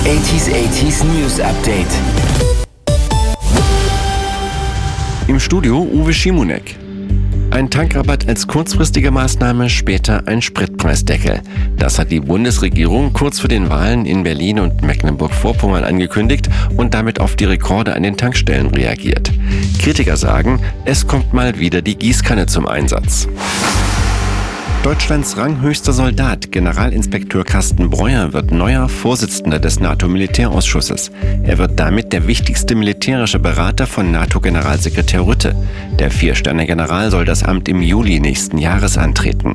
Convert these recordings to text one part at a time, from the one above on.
80s News Update. Im Studio Uwe Schimonek. Ein Tankrabatt als kurzfristige Maßnahme, später ein Spritpreisdeckel. Das hat die Bundesregierung kurz vor den Wahlen in Berlin und Mecklenburg-Vorpommern angekündigt und damit auf die Rekorde an den Tankstellen reagiert. Kritiker sagen, es kommt mal wieder die Gießkanne zum Einsatz. Deutschlands ranghöchster Soldat, Generalinspekteur Carsten Breuer, wird neuer Vorsitzender des NATO-Militärausschusses. Er wird damit der wichtigste militärische Berater von NATO-Generalsekretär Rutte. Der 4-Sterne-General soll das Amt im Juli nächsten Jahres antreten.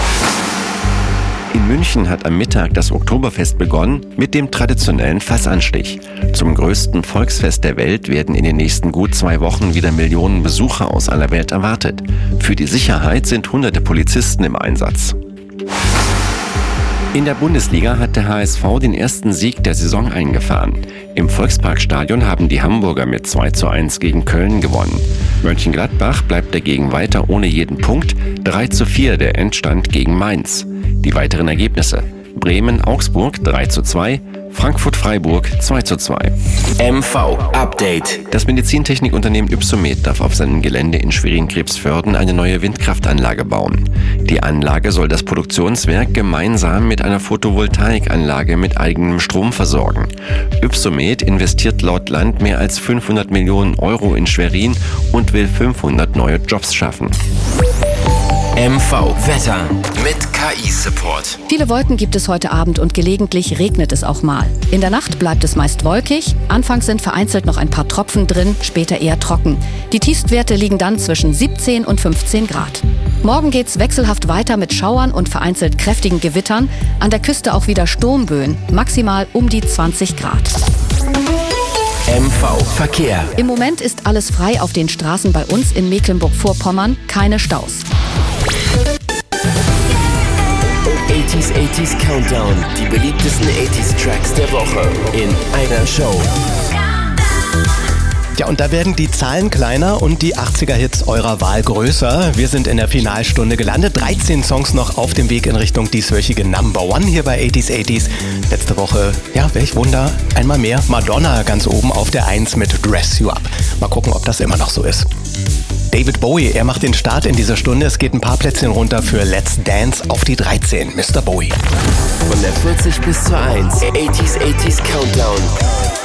In München hat am Mittag das Oktoberfest begonnen mit dem traditionellen Fassanstich. Zum größten Volksfest der Welt werden in den nächsten gut 2 Wochen wieder Millionen Besucher aus aller Welt erwartet. Für die Sicherheit sind hunderte Polizisten im Einsatz. In der Bundesliga hat der HSV den ersten Sieg der Saison eingefahren. Im Volksparkstadion haben die Hamburger mit 2:1 gegen Köln gewonnen. Mönchengladbach bleibt dagegen weiter ohne jeden Punkt. 3:4 der Endstand gegen Mainz. Die weiteren Ergebnisse: Bremen-Augsburg 3:2, Frankfurt-Freiburg 2:2. MV Update. Das Medizintechnikunternehmen Ypsomed darf auf seinem Gelände in Schwerin-Krebsvörden eine neue Windkraftanlage bauen. Die Anlage soll das Produktionswerk gemeinsam mit einer Photovoltaikanlage mit eigenem Strom versorgen. Ypsomed investiert laut Land mehr als 500 Millionen Euro in Schwerin und will 500 neue Jobs schaffen. MV Wetter mit KI-Support. Viele Wolken gibt es heute Abend und gelegentlich regnet es auch mal. In der Nacht bleibt es meist wolkig. Anfangs sind vereinzelt noch ein paar Tropfen drin, später eher trocken. Die Tiefstwerte liegen dann zwischen 17 und 15 Grad. Morgen geht's wechselhaft weiter mit Schauern und vereinzelt kräftigen Gewittern. An der Küste auch wieder Sturmböen, maximal um die 20 Grad. MV Verkehr. Im Moment ist alles frei auf den Straßen bei uns in Mecklenburg-Vorpommern, keine Staus. 80s Countdown. Die beliebtesten 80s Tracks der Woche in einer Show. Ja, und da werden die Zahlen kleiner und die 80er-Hits eurer Wahl größer. Wir sind in der Finalstunde gelandet. 13 Songs noch auf dem Weg in Richtung dieswöchige Number One hier bei 80s. Letzte Woche, ja, welch Wunder, einmal mehr Madonna ganz oben auf der 1 mit Dress You Up. Mal gucken, ob das immer noch so ist. David Bowie, er macht den Start in dieser Stunde. Es geht ein paar Plätzchen runter für Let's Dance auf die 13. Mr. Bowie. Von der 40 bis zur 1. 80s Countdown.